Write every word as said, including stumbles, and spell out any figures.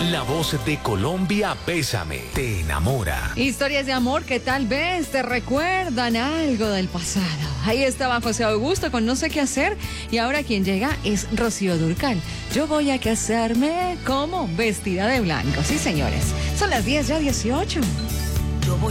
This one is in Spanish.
La voz de Colombia, Bésame, te enamora. Historias de amor que tal vez te recuerdan algo del pasado. Ahí estaba José Augusto con No sé qué hacer y ahora quien llega es Rocío Dúrcal. Yo voy a casarme como vestida de blanco. Sí, señores. Son las diez ya dieciocho.